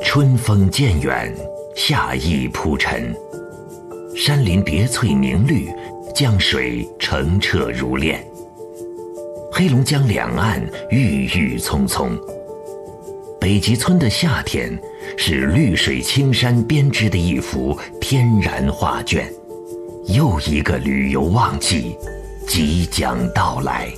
春风渐远，夏意铺陈，山林叠翠凝绿，江水澄澈如练。黑龙江两岸郁郁葱葱。北极村的夏天是绿水青山编织的一幅天然画卷，又一个旅游旺季即将到来。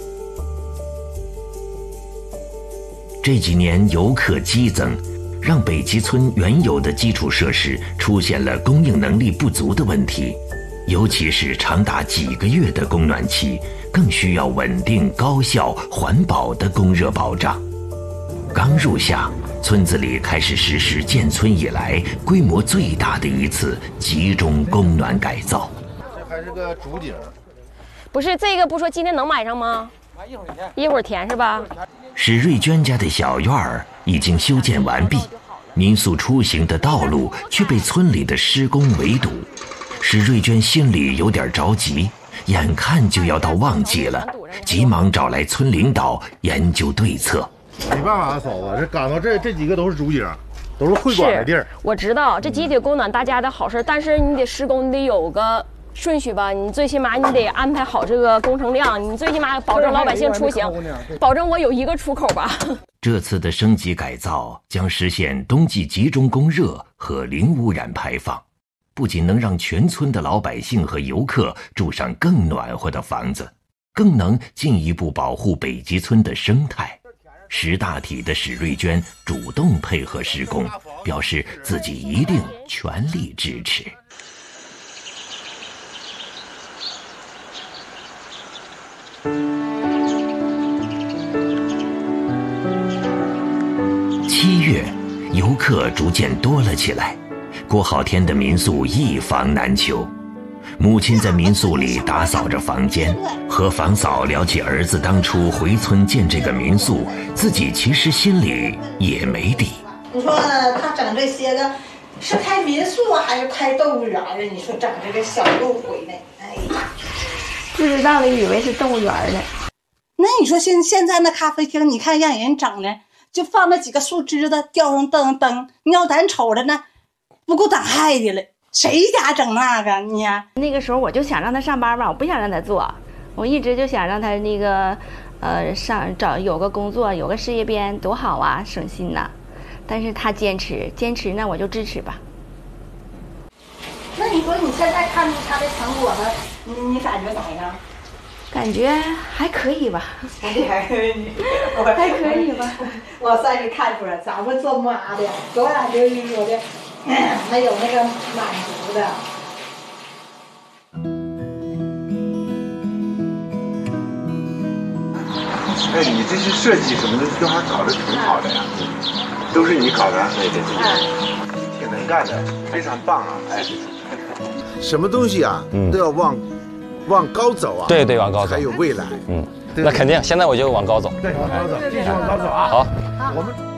这几年游客激增，让北极村原有的基础设施出现了供应能力不足的问题，尤其是长达几个月的供暖期，更需要稳定、高效、环保的供热保障。刚入夏，村子里开始实施建村以来规模最大的一次集中供暖改造。 这还是个主景， 不是这个，不说今天能买上吗？一会儿填是吧？ 史瑞娟家的小院儿已经修建完毕，民宿出行的道路却被村里的施工围堵。史瑞娟心里有点着急，眼看就要到旺季了，急忙找来村领导研究对策。 没办法啊，嫂子，这赶到这几个都是主景，都是会馆的地儿。 我知道这集体供暖大家的好事，但是你得施工，你得有个顺序吧，你最起码你得安排好这个工程量，你最起码保证老百姓出行，保证我有一个出口吧。 这次的升级改造将实现冬季集中供热和零污染排放，不仅能让全村的老百姓和游客住上更暖和的房子，更能进一步保护北极村的生态。识大体的史瑞娟主动配合施工，表示自己一定全力支持。7月，游客逐渐多了起来，郭好天的民宿一房难求。母亲在民宿里打扫着房间，和房嫂聊起儿子当初回村建这个民宿，自己其实心里也没底。 你说他整这些个是开民宿啊，还是开动物园啊？你说整这个小路回来，哎呀， 不知道的以为是动物园呢。 那你说现在那咖啡厅，你看让人整的，就放那几个树枝子，吊上灯，你要咱瞅着呢，不够胆害的了。谁家整那个你呀？ 那个时候我就想让他上班嘛，我不想让他做，我一直就想让他那个有个工作，有个事业编多好啊，省心呐。但是他坚持，那我就支持吧。 那你说你现在看着他的成果呢，你感觉咋样？ 感觉还可以吧， 还可以吧。我算是看出来，咱们做妈的，多少就是有的。没有那个满足的。 哎，你这些设计什么的都还搞得挺好的呀，都是你搞的？对，挺能干的，非常棒啊！哎，什么东西啊，都要往高走啊。 对，往高走， 还有未来。 那肯定，现在我就往高走。 对，往高走，继续往高走啊！ 好， 我们。